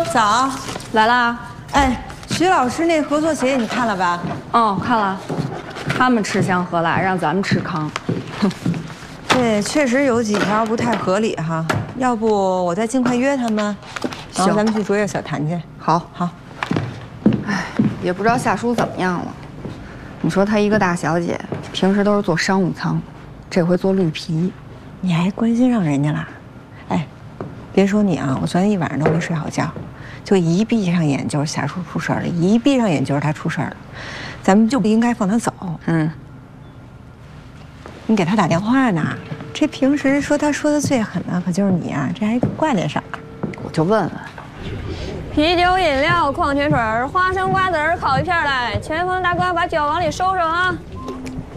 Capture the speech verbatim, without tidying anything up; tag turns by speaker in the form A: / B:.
A: 早，
B: 来啦！
A: 哎，徐老师那合作协议你看了吧？
B: 哦，看了。他们吃香喝辣，让咱们吃糠。哼。
A: 对，确实有几条不太合理哈。要不我再尽快约他们，然后咱们去卓越小谈去。
B: 好，
A: 好。
B: 哎，也不知道夏叔怎么样了。你说她一个大小姐，平时都是坐商务舱，这回坐绿皮，
A: 你还关心上人家了？哎，别说你啊，我昨天一晚上都没睡好觉，就一闭上眼就是夏叔出事儿了，一闭上眼就是他出事儿了，咱们就不应该放他走。
B: 嗯。
A: 你给他打电话呢？这平时说他说的最狠的可就是你啊，这还挂念啥？
B: 我就问问。
C: 啤酒、饮料、矿泉水、花生、瓜子、烤一片来。前锋大哥把酒往里收收啊！